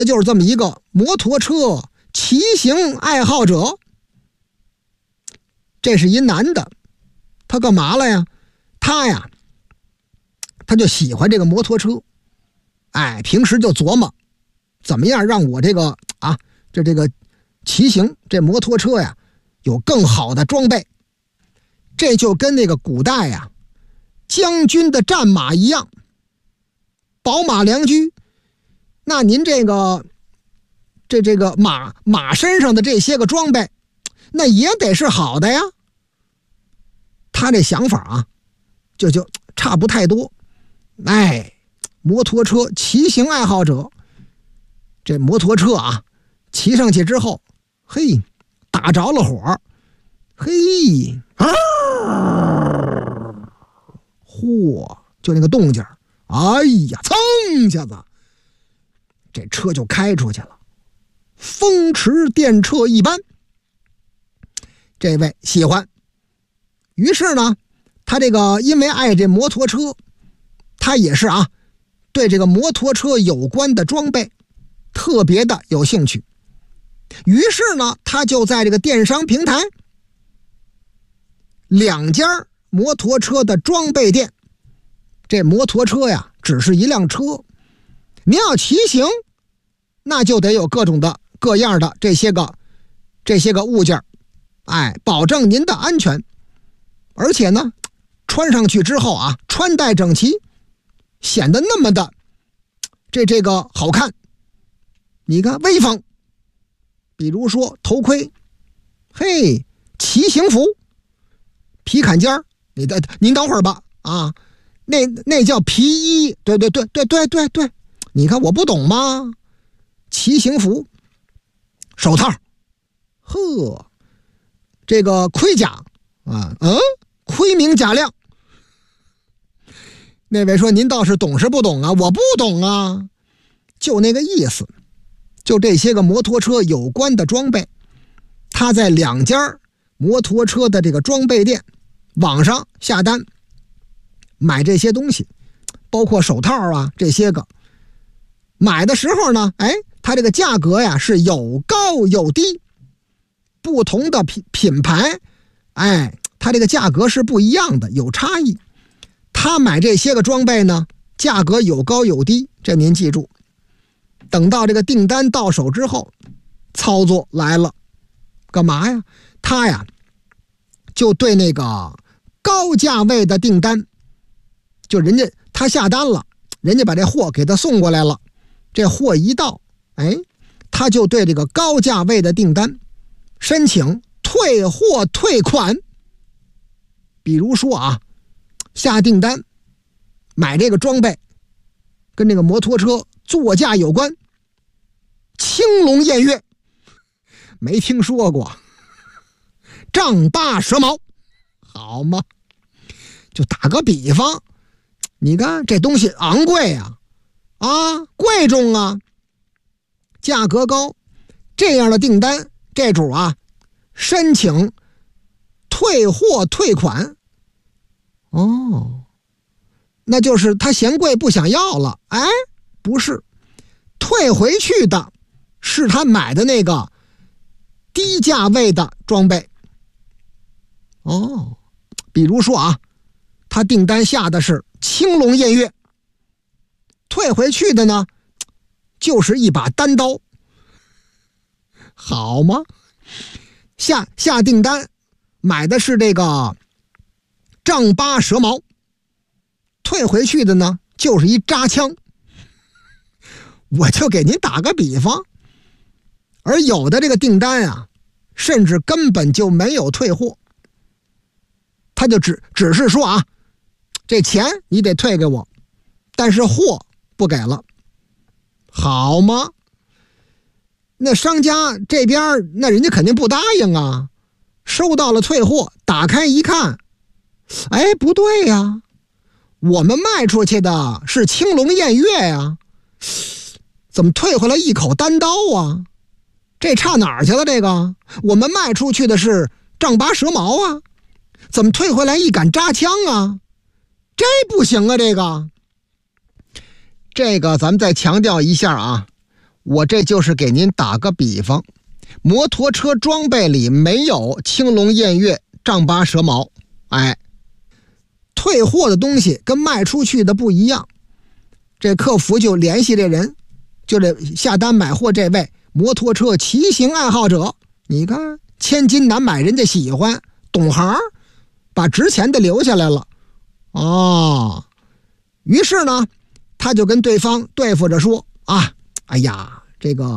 就是这么一个摩托车骑行爱好者。这是一男的，他干嘛了呀？他就喜欢这个摩托车，平时就琢磨怎么样让我这个骑行这摩托车呀有更好的装备。这就跟那个古代呀将军的战马一样，宝马良驹。那您这个马身上的这些个装备，那也得是好的呀。他这想法啊就差不太多。摩托车骑行爱好者，这摩托车啊骑上去之后，嘿，打着了火，嘿，嚯，就那个动静，哎呀，噌一下子这车就开出去了，风驰电掣一般。这位喜欢，于是呢他这个因为爱这摩托车，他也是对这个摩托车有关的装备特别的有兴趣。于是呢他就在这个电商平台2家摩托车的装备店。这摩托车呀只是一辆车，您要骑行那就得有各种的各样的这些个物件，保证您的安全。而且呢穿上去之后穿戴整齐，显得那么的这个好看，你看威风。比如说头盔，嘿，骑行服，皮坎肩，您等会儿吧那叫皮衣，对，你看我不懂吗？骑行服，手套，呵，这个盔甲盔明甲亮。那位说您倒是懂是不懂啊？我不懂啊，就那个意思。就这些个摩托车有关的装备，他在2家摩托车的这个装备店网上下单买这些东西，包括手套这些个。买的时候呢它这个价格呀是有高有低，不同的品牌它这个价格是不一样的，有差异。他买这些个装备呢价格有高有低，这您记住。等到这个订单到手之后，操作来了，干嘛呀？他呀就对那个高价位的订单，就他下单了，人家把这货给他送过来了，这货一到他就对这个高价位的订单申请退货退款。比如说下订单买这个装备跟这个摩托车座驾有关，青龙偃月没听说过，丈八蛇矛，好吗？就打个比方，你看这东西昂贵贵重价格高，这样的订单这主申请退货退款，那就是他嫌贵不想要了。不是，退回去的是他买的那个低价位的装备。比如说他订单下的是青龙偃月，退回去的呢就是一把单刀，好吗？下订单买的是这个丈八蛇矛，退回去的呢就是一扎枪。我就给您打个比方。而有的这个订单甚至根本就没有退货，他就只是说这钱你得退给我，但是货不给了，好吗？那商家这边那人家肯定不答应收到了退货，打开一看，不对呀，我们卖出去的是青龙偃月怎么退回来一口单刀这差哪儿去了？这个我们卖出去的是丈八蛇矛怎么退回来一杆扎枪这不行这个咱们再强调一下我这就是给您打个比方，摩托车装备里没有青龙偃月丈八蛇矛，退货的东西跟卖出去的不一样。这客服就联系这人，就这下单买货这位摩托车骑行爱好者，你看千金难买人家喜欢，懂行，把值钱的留下来了。于是呢，他就跟对方对付着说哎呀，这个